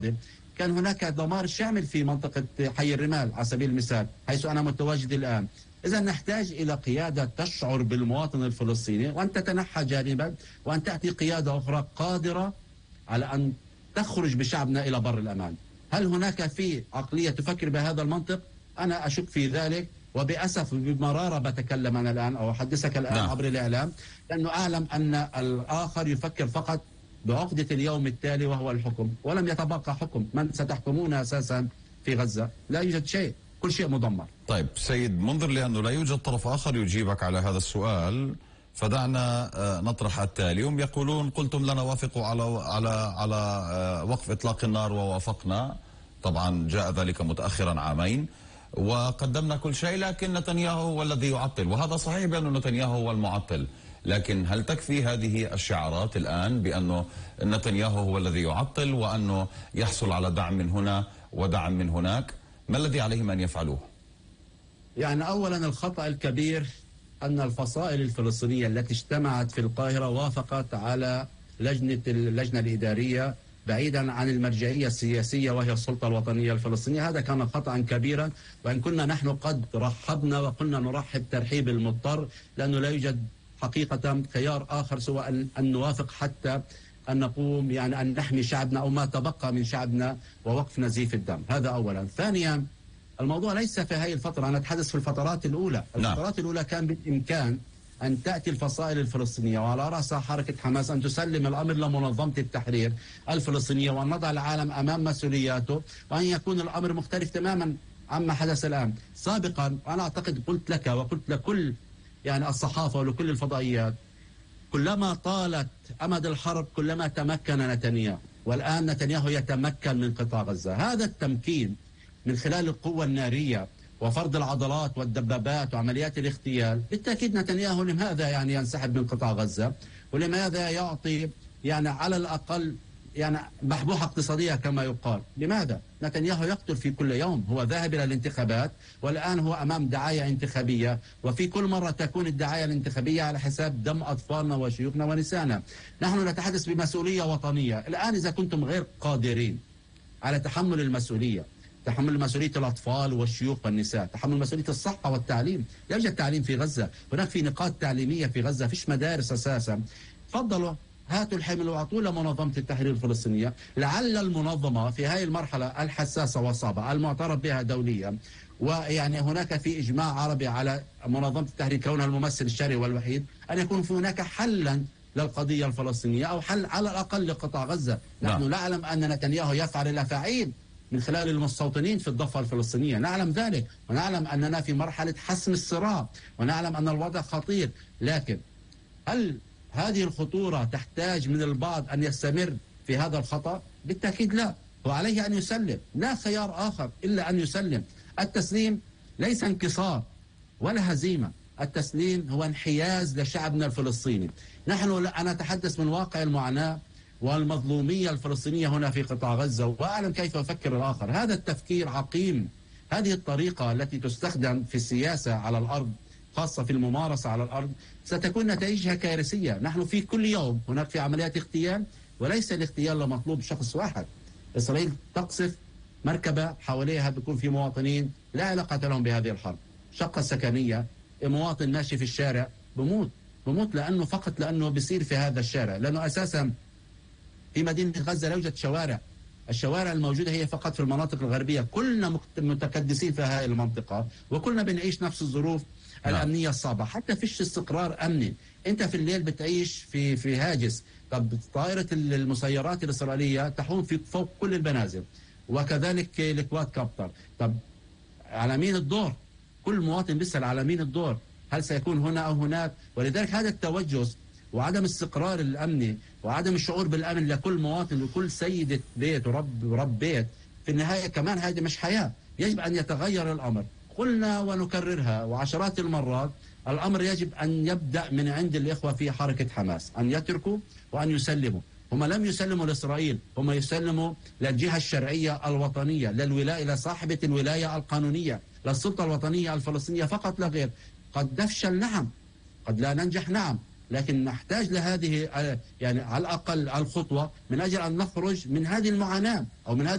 كان هناك دمار شامل في منطقة حي الرمال على سبيل المثال حيث أنا متواجد الآن. إذا نحتاج إلى قيادة تشعر بالمواطن الفلسطيني وأن تتنحى جانبا وأن تأتي قيادة أخرى قادرة على أن تخرج بشعبنا إلى بر الأمان. هل هناك في عقلية تفكر بهذا المنطق؟ أنا أشك في ذلك، وبأسف وبمرارة بتكلم أنا الآن أو أحدثك الآن عبر الإعلام، لأنه أعلم أن الآخر يفكر فقط بعقدة اليوم التالي وهو الحكم، ولم يتبقى حكم. من ستحكمون أساسا في غزة؟ لا يوجد شيء، كل شيء مدمر. طيب سيد منذر، لأنه لا يوجد طرف آخر يجيبك على هذا السؤال، فدعنا نطرح التالي. هم يقولون قلتم لنا وافقوا على وقف إطلاق النار ووافقنا، طبعا جاء ذلك متأخرا عامين، وقدمنا كل شيء، لكن نتنياهو هو الذي يعطل. وهذا صحيح بأن نتنياهو هو المعطل، لكن هل تكفي هذه الشعارات الآن بأنه نتنياهو هو الذي يعطل وأنه يحصل على دعم من هنا ودعم من هناك؟ ما الذي عليهم أن يفعلوه؟ يعني أولا الخطأ الكبير أن الفصائل الفلسطينية التي اجتمعت في القاهرة وافقت على اللجنة الإدارية بعيدا عن المرجعية السياسية وهي السلطة الوطنية الفلسطينية. هذا كان خطأ كبيرا، وإن كنا نحن قد رحبنا وقلنا نرحب ترحيب المضطر، لأنه لا يوجد حقيقة خيار آخر سوى أن نوافق حتى أن نقوم يعني أن نحمي شعبنا أو ما تبقى من شعبنا ووقف نزيف الدم. هذا أولا. ثانيا الموضوع ليس في هذه الفترة، أنا أتحدث في الفترات الأولى. الفترات الأولى كان بالإمكان أن تأتي الفصائل الفلسطينية وعلى رأسها حركة حماس أن تسلم الأمر لمنظمة التحرير الفلسطينية وأن نضع العالم أمام مسؤولياته، وأن يكون الأمر مختلف تماما عما حدث الآن. سابقا أنا أعتقد قلت لك وقلت لكل يعني الصحافة ولكل الفضائيات، كلما طالت أمد الحرب كلما تمكن نتنياهو، والآن نتنياهو يتمكن من قطاع غزة. هذا التمكين من خلال القوة النارية وفرض العضلات والدبابات وعمليات الاغتيال، بالتأكيد نتنياهو لماذا يعني ينسحب من قطاع غزة؟ ولماذا يعطي يعني على الأقل يعني بحبوحة اقتصادية كما يقال؟ لماذا؟ نتنياهو يقتل في كل يوم، هو ذاهب إلى الانتخابات والآن هو أمام دعاية انتخابية، وفي كل مرة تكون الدعاية الانتخابية على حساب دم أطفالنا وشيوخنا ونسائنا. نحن نتحدث بمسؤولية وطنية. الآن إذا كنتم غير قادرين على تحمل المسؤولية، تحمل مسؤولية الأطفال والشيوخ والنساء، تحمل مسؤولية الصحة والتعليم، لا يوجد تعليم في غزة، هناك في نقاط تعليمية في غزة، فيش مدارس أساسا. تفضلوا هاتوا الحمل واعطوه لمنظمة التحرير الفلسطينية، لعل المنظمة في هذه المرحلة الحساسة والصعبة المعترف بها دوليا، ويعني هناك في إجماع عربي على منظمة التحرير كونها الممثل الشرعي والوحيد، أن يكون في هناك حلا للقضية الفلسطينية أو حل على الأقل لقطاع غزة. نحن نعلم أن نتنياهو يفعل الأفاعيل من خلال المستوطنين في الضفة الفلسطينية، نعلم ذلك، ونعلم أننا في مرحلة حسم الصراع، ونعلم أن الوضع خطير. لكن هل هذه الخطورة تحتاج من البعض أن يستمر في هذا الخطأ؟ بالتأكيد لا، وعليه أن يسلم، لا خيار آخر إلا أن يسلم. التسليم ليس انكسار ولا هزيمة، التسليم هو انحياز لشعبنا الفلسطيني. نحن أنا أتحدث من واقع المعاناة والمظلومية الفلسطينية هنا في قطاع غزة، وأعلم كيف يفكر الآخر. هذا التفكير عقيم، هذه الطريقة التي تستخدم في السياسة على الأرض، خاصة في الممارسة على الأرض، ستكون نتائجها كارثية. نحن في كل يوم هناك في عمليات اغتيال، وليس الاغتيال لمطلوب شخص واحد. إسرائيل تقصف مركبة حواليها بيكون في مواطنين لا علاقة لهم بهذه الحرب، شقة سكنية، مواطن ماشي في الشارع بموت لأنه فقط لأنه بيصير في هذا الشارع، لأنه أساسا في مدينة غزة لا يوجد شوارع، الشوارع الموجودة هي فقط في المناطق الغربية. كلنا متكدسين في هذه المنطقة، وكلنا بنعيش نفس الظروف الأمنية الصعبة، حتى فيش استقرار أمني. أنت في الليل بتعيش في هاجس. طب طائرة المسيرات الإسرائيلية تحوم فوق كل البنازل، وكذلك الكواد كابتر. طب على مين الدور؟ كل مواطن بيسأل على مين الدور، هل سيكون هنا أو هناك؟ ولذلك هذا التوجس وعدم الاستقرار الأمني وعدم الشعور بالأمن لكل مواطن وكل سيدة بيت ورب بيت، في النهاية كمان هذه مش حياة. يجب أن يتغير الأمر. قلنا ونكررها وعشرات المرات، الأمر يجب أن يبدأ من عند الإخوة في حركة حماس، أن يتركوا وأن يسلموا. هم لم يسلموا لإسرائيل، هم يسلموا للجهة الشرعية الوطنية، للولاية، لصاحبة الولاية القانونية، للسلطة الوطنية الفلسطينية فقط لا غير. قد نفشل نعم، قد لا ننجح نعم، لكن نحتاج لهذه يعني على الأقل الخطوة من أجل أن نخرج من هذه المعاناة أو من هذه